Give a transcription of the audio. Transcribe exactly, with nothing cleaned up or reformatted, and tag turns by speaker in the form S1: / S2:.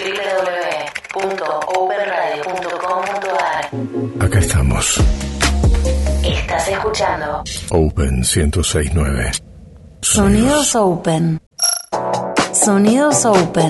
S1: w w w punto open radio punto com punto a r.
S2: Acá estamos.
S1: Estás escuchando
S2: Open ciento seis punto nueve.
S3: Sonidos Open. Sonidos Open.